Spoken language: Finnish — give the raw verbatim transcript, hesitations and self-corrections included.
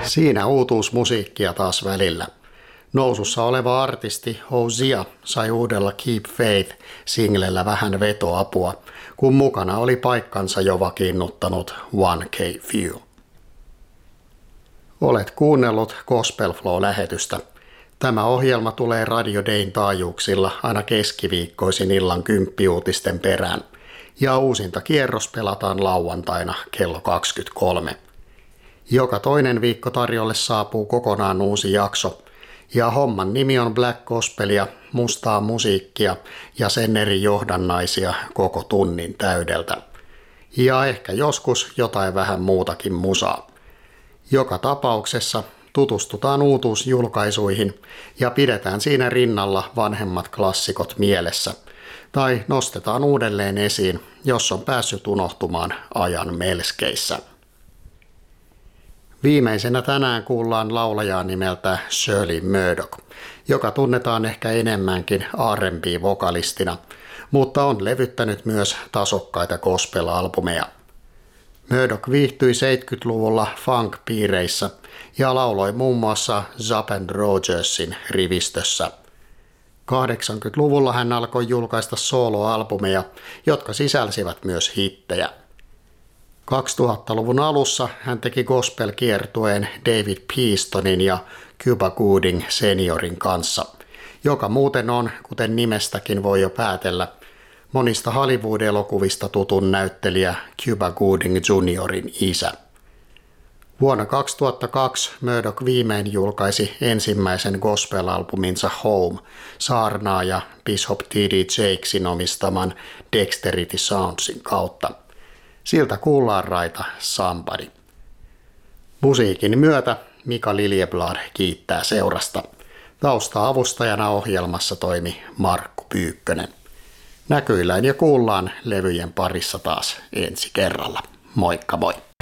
Siinä uutuusmusiikkia taas välillä. Nousussa oleva artisti Hosea sai uudella Keep Faith-singlellä vähän vetoapua, kun mukana oli paikkansa jo vakiinnuttanut one K Few. Olet kuunnellut Gospel Flow-lähetystä. Tämä ohjelma tulee Radio Dayn taajuuksilla aina keskiviikkoisin illan kymppiuutisten perään, ja uusinta kierros pelataan lauantaina kello kaksikymmentäkolme. Joka toinen viikko tarjolle saapuu kokonaan uusi jakso, ja homman nimi on Black Gospelia, mustaa musiikkia ja sen eri johdannaisia koko tunnin täydeltä. Ja ehkä joskus jotain vähän muutakin musaa. Joka tapauksessa tutustutaan uutuusjulkaisuihin ja pidetään siinä rinnalla vanhemmat klassikot mielessä. Tai nostetaan uudelleen esiin, jos on päässyt unohtumaan ajan melskeissä. Viimeisenä tänään kuullaan laulajaa nimeltä Shirley Murdock, joka tunnetaan ehkä enemmänkin R and B-vokalistina, mutta on levyttänyt myös tasokkaita gospel-albumeja. Murdock viihtyi seitsemänkymmentäluvulla funk-piireissä ja lauloi muun muassa Zapp and Rogersin rivistössä. kahdeksankymmentäluvulla hän alkoi julkaista soloalbumeja, jotka sisälsivät myös hittejä. kaksituhattaluvun alussa hän teki gospel-kiertueen David Peastonin ja Cuba Gooding seniorin kanssa, joka muuten on, kuten nimestäkin voi jo päätellä, monista Hollywood-elokuvista tutun näyttelijä Cuba Gooding juniorin isä. Vuonna kaksituhattakaksi Murdock viimein julkaisi ensimmäisen gospel-albuminsa Home saarnaaja Bishop T D Jakesin omistaman Dexterity Soundsin kautta. Siltä kuullaan raita Somebody. Musiikin myötä Mika Liljeblad kiittää seurasta. Tausta-avustajana ohjelmassa toimi Markku Pyykkönen. Näkyillään ja kuullaan levyjen parissa taas ensi kerralla. Moikka moi!